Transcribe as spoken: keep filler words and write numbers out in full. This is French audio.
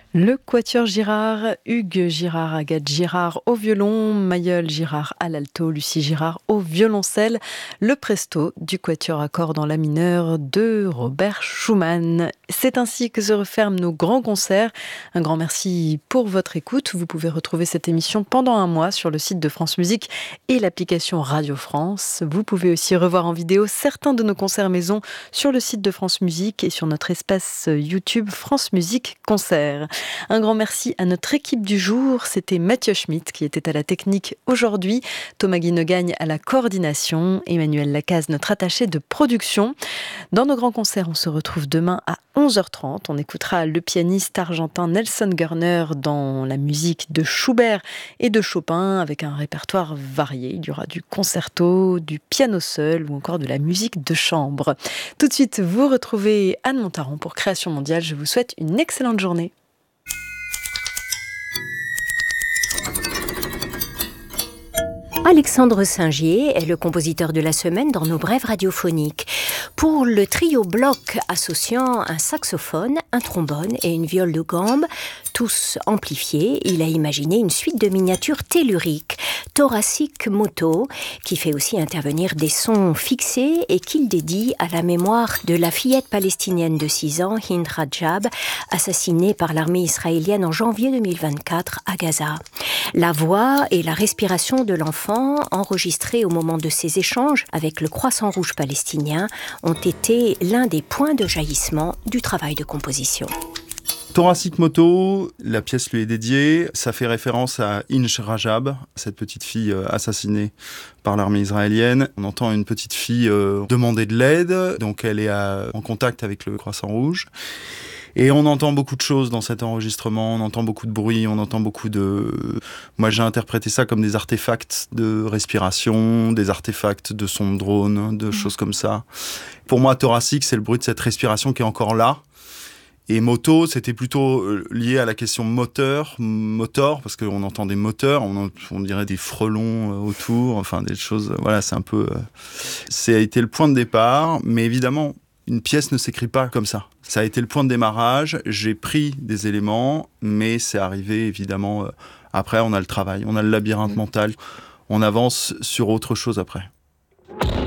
Le Quatuor Girard, Hugues Girard, Agathe Girard au violon, Mayol Girard à l'alto, Lucie Girard au violoncelle, le presto du Quatuor à cordes en la mineur de Robert Schumann. C'est ainsi que se referment nos grands concerts. Un grand merci pour votre écoute. Vous pouvez retrouver cette émission pendant un mois sur le site de France Musique et l'application Radio France. Vous pouvez aussi revoir en vidéo certains de nos concerts maison sur le site de France Musique et sur notre espace YouTube France Musique Concert. Un grand merci à notre équipe du jour. C'était Mathieu Schmitt qui était à la technique aujourd'hui, Thomas Guinogagne à la coordination, Emmanuel Lacaze, notre attaché de production. Dans nos grands concerts, on se retrouve demain à onze heures trente. On écoutera le pianiste argentin Nelson Gerner dans la musique de Schubert et de Chopin avec un répertoire varié. Il y aura du concerto, du piano seul ou encore de la musique de chambre. Tout de suite, vous retrouvez Anne Montaron pour Création Mondiale. Je vous souhaite une excellente journée. Alexandre Singier est le compositeur de la semaine dans nos brèves radiophoniques. Pour le trio bloc associant un saxophone, un trombone et une viole de gambe, tous amplifiés, il a imaginé une suite de miniatures telluriques, Thoracic Moto, qui fait aussi intervenir des sons fixés et qu'il dédie à la mémoire de la fillette palestinienne de six ans, Hind Rajab, assassinée par l'armée israélienne en janvier deux mille vingt-quatre à Gaza. La voix et la respiration de l'enfant, enregistrées au moment de ces échanges avec le Croissant Rouge palestinien, ont été l'un des points de jaillissement du travail de composition. Thoracic Moto, la pièce lui est dédiée. Ça fait référence à Inch Rajab, cette petite fille assassinée par l'armée israélienne. On entend une petite fille euh, demander de l'aide, donc elle est à, en contact avec le Croissant Rouge. Et on entend beaucoup de choses dans cet enregistrement, on entend beaucoup de bruit, on entend beaucoup de... Moi, j'ai interprété ça comme des artefacts de respiration, des artefacts de son de drone, de mmh. choses comme ça. Pour moi, thoracique, c'est le bruit de cette respiration qui est encore là. Et moto, c'était plutôt lié à la question moteur, moteur, parce qu'on entend des moteurs, on, on dirait des frelons autour, enfin des choses... Voilà, c'est un peu... Ça a été le point de départ, mais évidemment... Une pièce ne s'écrit pas comme ça. Ça a été le point de démarrage, j'ai pris des éléments, mais c'est arrivé évidemment... Euh, après, on a le travail, on a le labyrinthe mmh. mental, on avance sur autre chose après.